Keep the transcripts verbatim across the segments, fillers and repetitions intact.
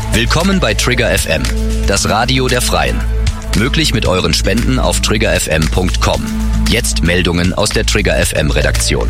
Willkommen bei Trigger F M, das Radio der Freien. Möglich mit euren Spenden auf trigger f m punkt com. Jetzt Meldungen aus der Trigger F M Redaktion.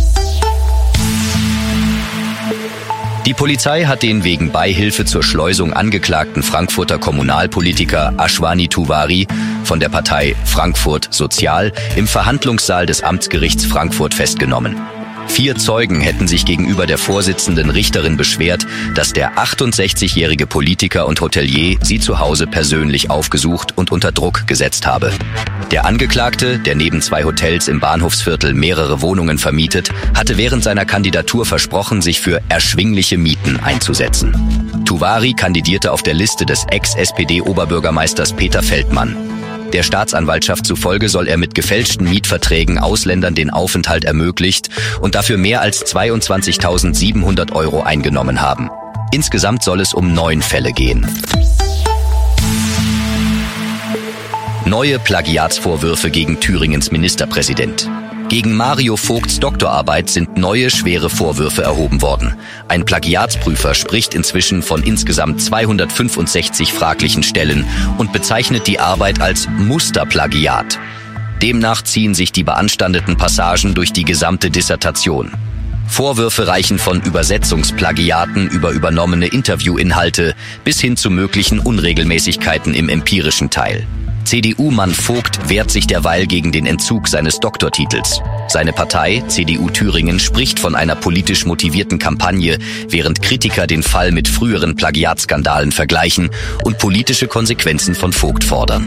Die Polizei hat den wegen Beihilfe zur Schleusung angeklagten Frankfurter Kommunalpolitiker Ashwani Tuwari von der Partei Frankfurt Sozial im Verhandlungssaal des Amtsgerichts Frankfurt festgenommen. Vier Zeugen hätten sich gegenüber der Vorsitzenden Richterin beschwert, dass der achtundsechzigjährige Politiker und Hotelier sie zu Hause persönlich aufgesucht und unter Druck gesetzt habe. Der Angeklagte, der neben zwei Hotels im Bahnhofsviertel mehrere Wohnungen vermietet, hatte während seiner Kandidatur versprochen, sich für erschwingliche Mieten einzusetzen. Tuwari kandidierte auf der Liste des Ex-S P D-Oberbürgermeisters Peter Feldmann. Der Staatsanwaltschaft zufolge soll er mit gefälschten Mietverträgen Ausländern den Aufenthalt ermöglicht und dafür mehr als zweiundzwanzigtausendsiebenhundert Euro eingenommen haben. Insgesamt soll es um neun Fälle gehen. Neue Plagiatsvorwürfe gegen Thüringens Ministerpräsident. Gegen Mario Vogts Doktorarbeit sind neue schwere Vorwürfe erhoben worden. Ein Plagiatsprüfer spricht inzwischen von insgesamt zweihundertfünfundsechzig fraglichen Stellen und bezeichnet die Arbeit als Musterplagiat. Demnach ziehen sich die beanstandeten Passagen durch die gesamte Dissertation. Vorwürfe reichen von Übersetzungsplagiaten über übernommene Interviewinhalte bis hin zu möglichen Unregelmäßigkeiten im empirischen Teil. C D U-Mann Vogt wehrt sich derweil gegen den Entzug seines Doktortitels. Seine Partei, C D U Thüringen, spricht von einer politisch motivierten Kampagne, während Kritiker den Fall mit früheren Plagiatskandalen vergleichen und politische Konsequenzen von Vogt fordern.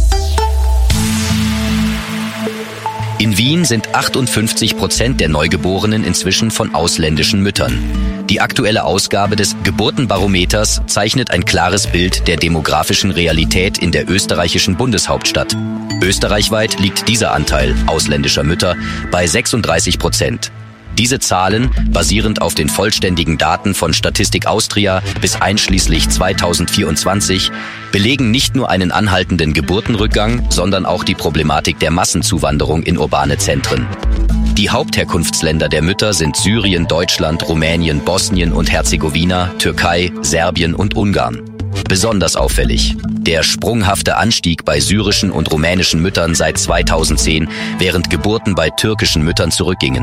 In Wien sind achtundfünfzig Prozent der Neugeborenen inzwischen von ausländischen Müttern. Die aktuelle Ausgabe des Geburtenbarometers zeichnet ein klares Bild der demografischen Realität in der österreichischen Bundeshauptstadt. Österreichweit liegt dieser Anteil ausländischer Mütter bei sechsunddreißig Prozent. Diese Zahlen, basierend auf den vollständigen Daten von Statistik Austria bis einschließlich zweitausendvierundzwanzig, belegen nicht nur einen anhaltenden Geburtenrückgang, sondern auch die Problematik der Massenzuwanderung in urbane Zentren. Die Hauptherkunftsländer der Mütter sind Syrien, Deutschland, Rumänien, Bosnien und Herzegowina, Türkei, Serbien und Ungarn. Besonders auffällig: der sprunghafte Anstieg bei syrischen und rumänischen Müttern seit zweitausendzehn, während Geburten bei türkischen Müttern zurückgingen.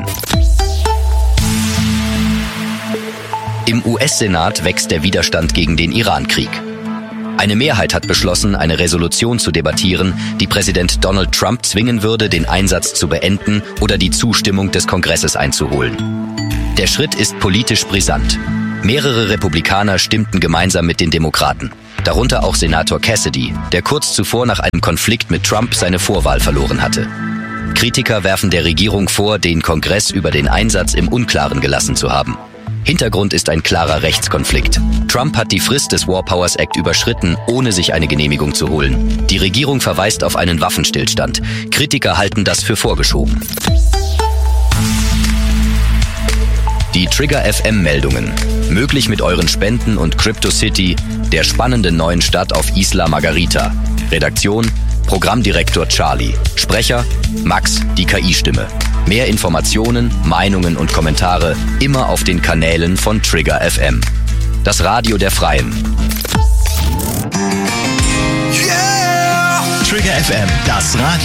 Im U S-Senat wächst der Widerstand gegen den Iran-Krieg. Eine Mehrheit hat beschlossen, eine Resolution zu debattieren, die Präsident Donald Trump zwingen würde, den Einsatz zu beenden oder die Zustimmung des Kongresses einzuholen. Der Schritt ist politisch brisant. Mehrere Republikaner stimmten gemeinsam mit den Demokraten, darunter auch Senator Cassidy, der kurz zuvor nach einem Konflikt mit Trump seine Vorwahl verloren hatte. Kritiker werfen der Regierung vor, den Kongress über den Einsatz im Unklaren gelassen zu haben. Hintergrund ist ein klarer Rechtskonflikt. Trump hat die Frist des War Powers Act überschritten, ohne sich eine Genehmigung zu holen. Die Regierung verweist auf einen Waffenstillstand. Kritiker halten das für vorgeschoben. Die Trigger F M-Meldungen. Möglich mit euren Spenden und Crypto City, der spannenden neuen Stadt auf Isla Margarita. Redaktion: Programmdirektor Charlie. Sprecher: Max, die K I-Stimme. Mehr Informationen, Meinungen und Kommentare immer auf den Kanälen von Trigger F M. Das Radio der Freien. Yeah! Trigger F M, das Radio